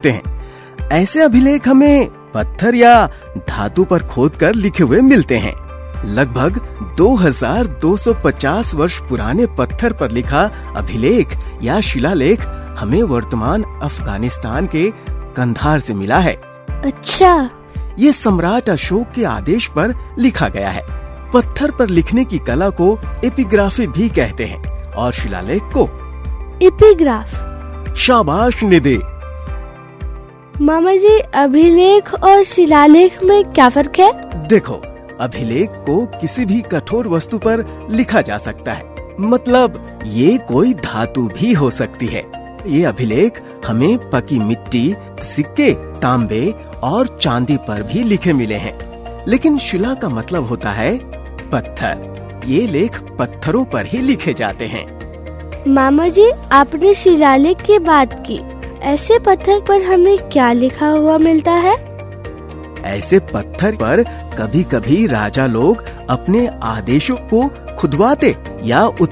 सकते हैं। ऐसे अभिलेख हमें पत्थर या धातु पर खोदकर लिखे हुए मिलते हैं। लगभग 2250 वर्ष पुराने पत्थर पर लिखा अभिलेख या शिलालेख हमें वर्तमान अफगानिस्तान के कंधार से मिला है। अच्छा, ये सम्राट अशोक के आदेश पर लिखा गया है। पत्थर पर लिखने की कला को एपिग्राफी भी कहते हैं और शिलालेख को एपिग्राफ। शाबाश निधि। मामा जी, अभिलेख और शिलालेख में क्या फर्क है? देखो, अभिलेख को किसी भी कठोर वस्तु पर लिखा जा सकता है, मतलब ये कोई धातु भी हो सकती है। ये अभिलेख हमें पकी मिट्टी, सिक्के, तांबे और चांदी पर भी लिखे मिले हैं। लेकिन शिला का मतलब होता है पत्थर। ये लेख पत्थरों पर ही लिखे जाते हैं। मामा जी, आपने शिलालेख की बात की। ऐसे पत्थर पर हमें क्या लिखा हुआ मिलता है? ऐसे पत्थर पर कभी कभी राजा लोग अपने आदेशों को खुदवाते या